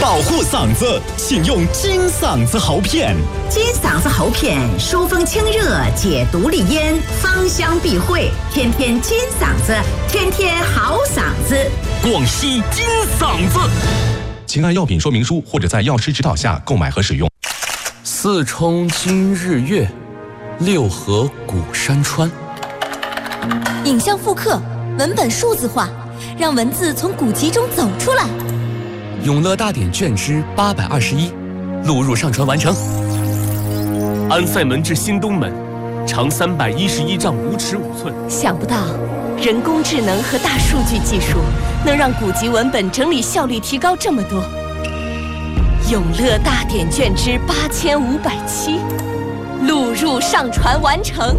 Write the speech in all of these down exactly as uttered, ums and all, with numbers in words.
保护嗓子，请用金嗓子喉片。 金嗓子喉片疏风清热，解毒利咽，芳香避秽，天天金嗓子，天天好嗓子。 广西金嗓子， 请按药品说明书或者在药师指导下购买和使用。 四冲今日月，六合古山川。 影像复刻，文本数字化，让文字从古籍中走出来。 永乐大典卷之八百二十一，录入上传完成。安塞门至新东门，长三百一十一丈五尺五寸。 想不到，人工智能和大数据技术能让古籍文本整理效率提高这么多。永乐大典卷之八千五百七，录入上传完成。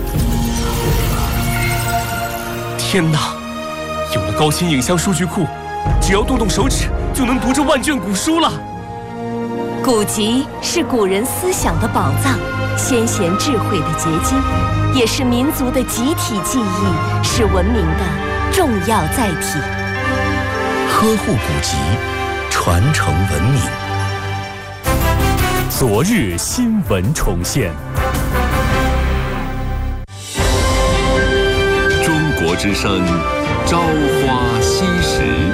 天哪！有了高清影像数据库，只要动动手指就能读这万卷古书了。 古籍是古人思想的宝藏，先贤智慧的结晶，也是民族的集体记忆，是文明的重要载体。 呵护古籍，传承文明。 昨日新闻重现。 中国之声，朝花夕拾。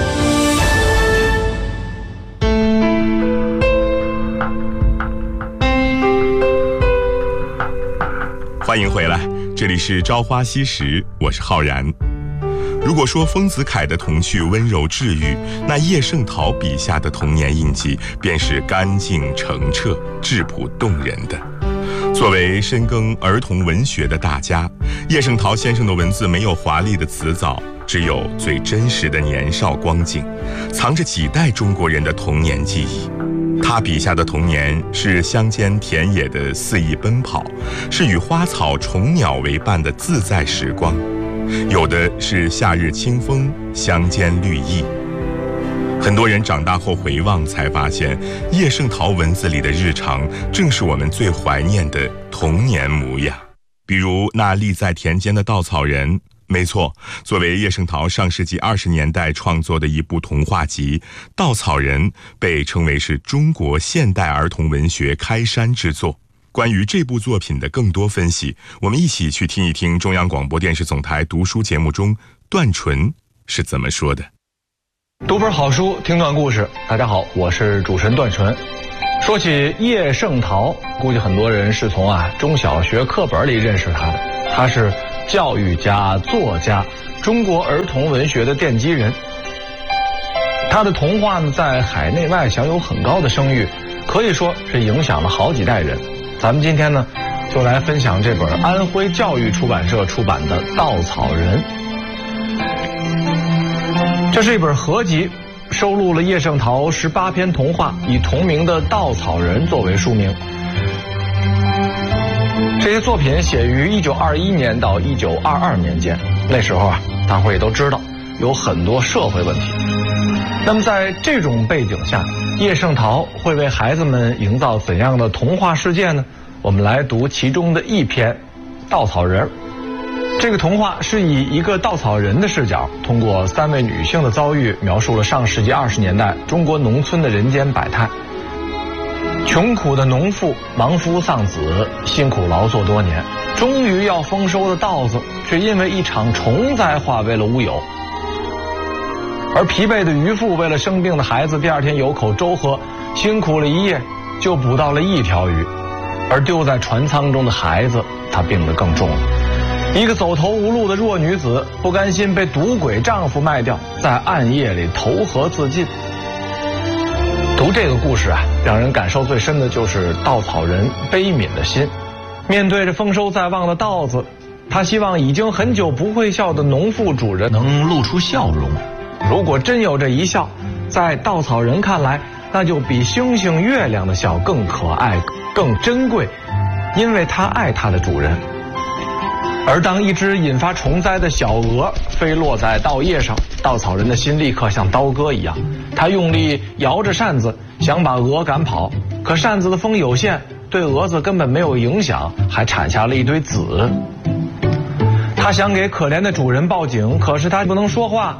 欢迎回来，这里是朝花夕拾，我是浩然。如果说丰子恺的童趣温柔治愈，那叶圣陶笔下的童年印记便是干净澄澈、质朴动人的。作为深耕儿童文学的大家，叶圣陶先生的文字没有华丽的辞藻，只有最真实的年少光景，藏着几代中国人的童年记忆。他笔下的童年是乡间田野的肆意奔跑，是与花草虫鸟为伴的自在时光，有的是夏日清风，乡间绿意。很多人长大后回望，才发现叶圣陶文字里的日常正是我们最怀念的童年模样。比如那立在田间的稻草人，没错，作为叶圣陶上世纪二十年代创作的一部童话集，《稻草人》被称为是中国现代儿童文学开山之作。关于这部作品的更多分析，我们一起去听一听中央广播电视总台读书节目中段纯是怎么说的。 读本好书，听段故事。大家好，我是主持人段纯。说起叶圣陶，估计很多人是从啊中小学课本里认识他的。他是教育家、作家，中国儿童文学的奠基人。他的童话呢，在海内外享有很高的声誉，可以说是影响了好几代人。咱们今天呢，就来分享这本安徽教育出版社出版的《稻草人》。这是一本合集，收录了叶圣陶十八篇童话，以同名的《稻草人》作为书名。这些作品写于一九二一年到一九二二年间，那时候啊，大伙也都知道有很多社会问题。那么在这种背景下，叶圣陶会为孩子们营造怎样的童话世界呢？我们来读其中的一篇《稻草人》。这个童话是以一个稻草人的视角，通过三位女性的遭遇，描述了上世纪二十年代中国农村的人间百态。穷苦的农妇亡夫丧子，辛苦劳作多年，终于要丰收的稻子，却因为一场虫灾化为了乌有。而疲惫的渔妇为了生病的孩子，第二天有口粥喝，辛苦了一夜就捕到了一条鱼。而丢在船舱中的孩子，他病得更重了。一个走投无路的弱女子，不甘心被赌鬼丈夫卖掉，在暗夜里投河自尽。读这个故事啊，让人感受最深的就是稻草人悲悯的心。面对着丰收在望的稻子，他希望已经很久不会笑的农妇主人能露出笑容。如果真有这一笑，在稻草人看来，那就比星星月亮的笑更可爱更珍贵，因为他爱他的主人。而当一只引发虫灾的小蛾飞落在稻叶上，稻草人的心立刻像刀割一样，他用力摇着扇子想把蛾赶跑，可扇子的风有限，对蛾子根本没有影响，还产下了一堆籽。他想给可怜的主人报警，可是他不能说话，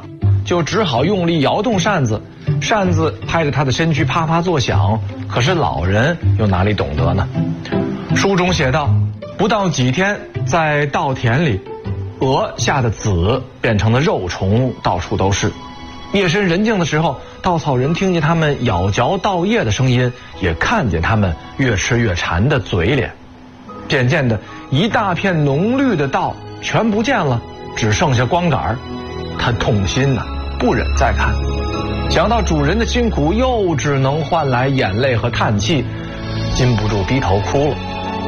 就只好用力摇动扇子，扇子拍着他的身躯啪啪作响。可是老人又哪里懂得呢？书中写道，不到几天，在稻田里，鹅下的籽变成了肉虫，到处都是。夜深人静的时候，稻草人听见他们咬嚼稻叶的声音，也看见他们越吃越馋的嘴脸。渐渐的，一大片浓绿的稻全不见了，只剩下光杆。他痛心呐、啊，不忍再看。想到主人的辛苦，又只能换来眼泪和叹气，禁不住低头哭了。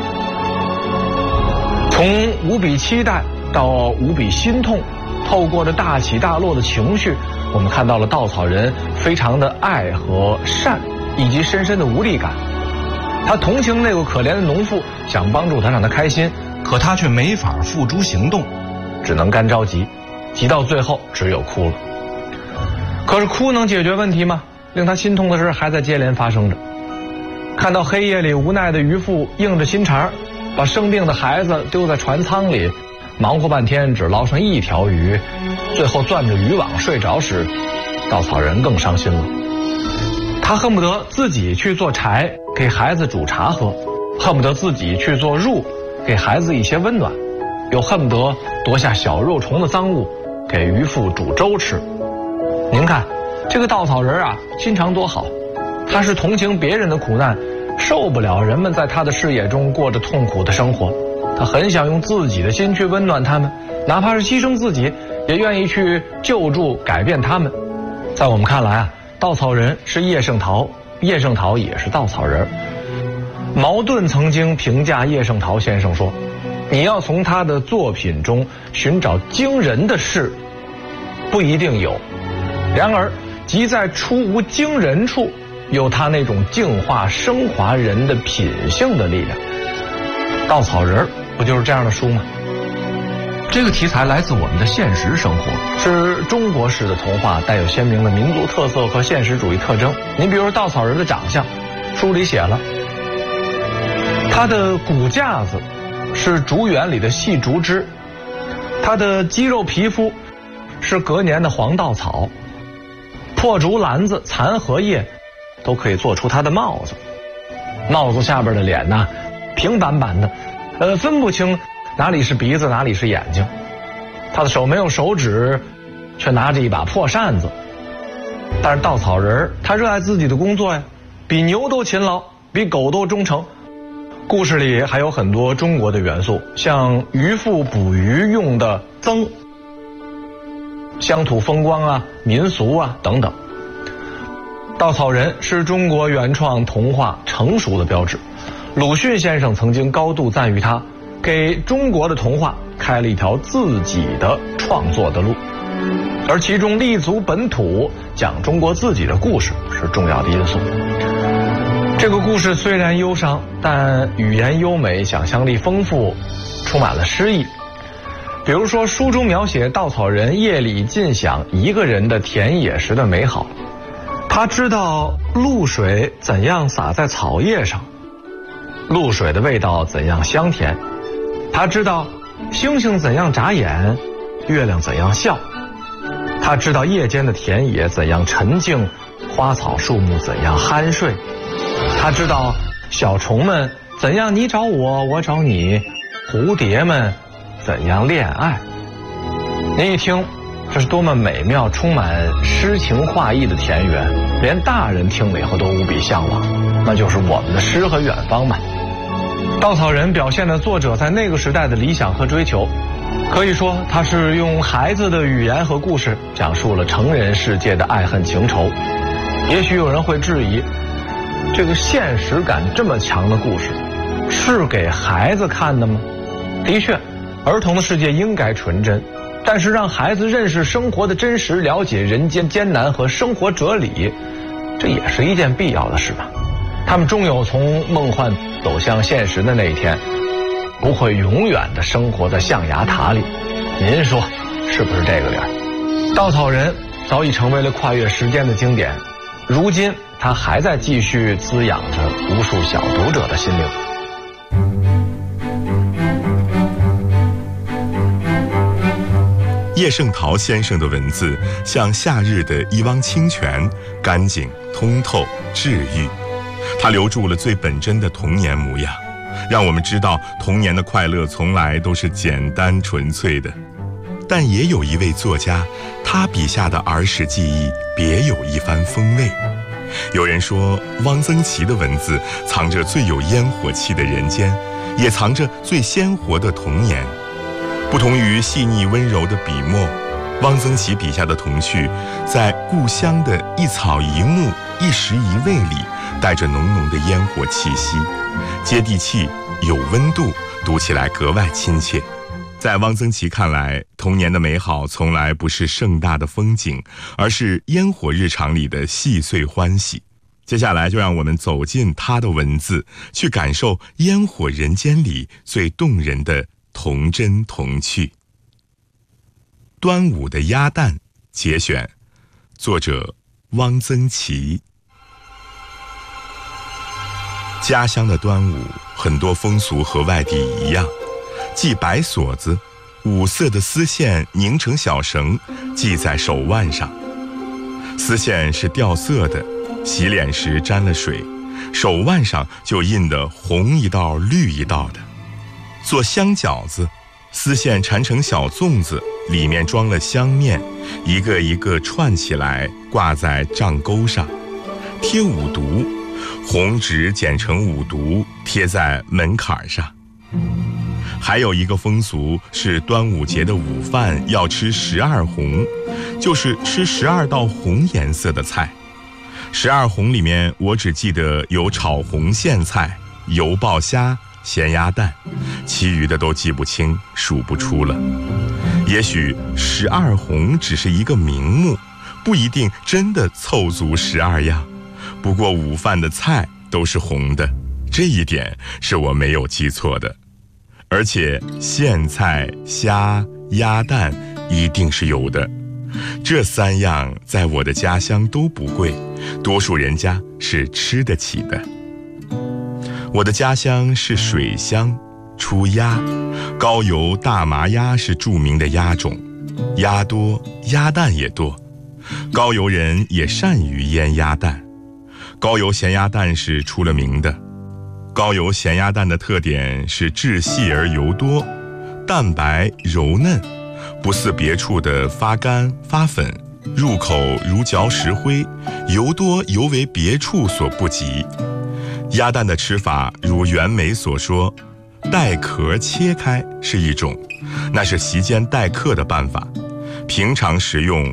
从无比期待到无比心痛，透过着大起大落的情绪，我们看到了稻草人非常的爱和善，以及深深的无力感。他同情那个可怜的农妇，想帮助他，让他开心，可他却没法付诸行动，只能干着急，急到最后只有哭了。可是哭能解决问题吗？令他心痛的事还在接连发生着。看到黑夜里无奈的渔妇硬着心肠，把生病的孩子丢在船舱里，忙活半天只捞上一条鱼，最后攥着渔网睡着时，稻草人更伤心了。他恨不得自己去做柴，给孩子煮茶喝，恨不得自己去做褥，给孩子一些温暖，又恨不得夺下小肉虫的赃物，给渔妇煮粥吃。您看，这个稻草人啊，心肠多好，他是同情别人的苦难，受不了人们在他的视野中过着痛苦的生活，他很想用自己的心去温暖他们，哪怕是牺牲自己，也愿意去救助改变他们。在我们看来啊，稻草人是叶圣陶，叶圣陶也是稻草人。茅盾曾经评价叶圣陶先生说，你要从他的作品中寻找惊人的事，不一定有，然而即在出无惊人处，有他那种净化升华人的品性的力量。稻草人不就是这样的书吗？这个题材来自我们的现实生活，是中国式的童话，带有鲜明的民族特色和现实主义特征。您比如稻草人的长相，书里写了，他的骨架子是竹园里的细竹枝，他的肌肉皮肤是隔年的黄稻草，破竹篮子、残荷叶都可以做出他的帽子。帽子下边的脸呢，平板板的，呃，分不清哪里是鼻子，哪里是眼睛。他的手没有手指，却拿着一把破扇子。但是稻草人他热爱自己的工作呀，比牛都勤劳，比狗都忠诚。故事里还有很多中国的元素，像渔妇捕鱼用的罾、乡土风光啊、民俗啊等等。稻草人是中国原创童话成熟的标志。鲁迅先生曾经高度赞誉他，给中国的童话开了一条自己的创作的路，而其中立足本土，讲中国自己的故事是重要的因素。这个故事虽然忧伤，但语言优美，想象力丰富，充满了诗意。比如说，书中描写稻草人夜里尽享一个人的田野时的美好。他知道露水怎样洒在草叶上，露水的味道怎样香甜。他知道星星怎样眨眼，月亮怎样笑。他知道夜间的田野怎样沉静，花草树木怎样酣睡。他知道小虫们怎样你找我，我找你，蝴蝶们怎样恋爱。您一听，这是多么美妙、充满诗情画意的田园，连大人听了以后都无比向往，那就是我们的诗和远方嘛。稻草人表现了作者在那个时代的理想和追求，可以说他是用孩子的语言和故事讲述了成人世界的爱恨情仇。也许有人会质疑，这个现实感这么强的故事是给孩子看的吗？的确，儿童的世界应该纯真，但是让孩子认识生活的真实，了解人间艰难和生活哲理，这也是一件必要的事吧。他们终有从梦幻走向现实的那一天，不会永远的生活在象牙塔里。您说是不是这个理儿？稻草人早已成为了跨越时间的经典，如今他还在继续滋养着无数小读者的心灵。 叶圣陶先生的文字像夏日的一汪清泉，干净、通透、治愈。他留住了最本真的童年模样，让我们知道童年的快乐从来都是简单纯粹的。但也有一位作家，他笔下的儿时记忆别有一番风味。有人说，汪曾祺的文字藏着最有烟火气的人间，也藏着最鲜活的童年。不同于细腻温柔的笔墨，汪曾祺笔下的童趣，在故乡的一草一木、一食一味里，带着浓浓的烟火气息，接地气，有温度，读起来格外亲切。在汪曾祺看来，童年的美好从来不是盛大的风景，而是烟火日常里的细碎欢喜。接下来就让我们走进他的文字，去感受烟火人间里最动人的童真童趣。端午的鸭蛋节选，作者汪曾祺。家乡的端午，很多风俗和外地一样，系白锁子，五色的丝线拧成小绳，系在手腕上。丝线是掉色的，洗脸时沾了水，手腕上就印得红一道绿一道的。做香饺子，丝线缠成小粽子，里面装了香面，一个一个串起来挂在帐钩上。贴五毒，红纸剪成五毒，贴在门槛上。还有一个风俗是端午节的午饭要吃十二红，就是吃十二道红颜色的菜。十二红里面我只记得有炒红苋菜、油爆虾、咸鸭蛋，其余的都记不清，数不出了。也许十二红只是一个名目，不一定真的凑足十二样。不过午饭的菜都是红的，这一点是我没有记错的。而且苋菜、虾、鸭蛋一定是有的，这三样在我的家乡都不贵，多数人家是吃得起的。我的家乡是水乡，出鸭，高邮大麻鸭是著名的鸭种，鸭多，鸭蛋也多，高邮人也善于腌鸭蛋。高邮咸鸭蛋是出了名的。高邮咸鸭蛋的特点是质细而油多，蛋白柔嫩，不似别处的发干发粉，入口如嚼石灰，油多尤为别处所不及。鸭蛋的吃法如袁枚所说，带壳切开是一种，那是席间待客的办法，平常食用